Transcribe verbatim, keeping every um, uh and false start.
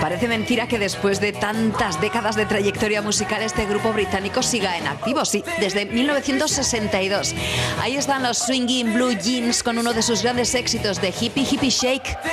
parece mentira que después de tantas décadas de trayectoria musical este grupo británico siga en activo, sí, desde mil novecientos sesenta y dos. Ahí están los Swingin' Blue Jeans con uno de sus grandes éxitos de Hippie Hippie Shake.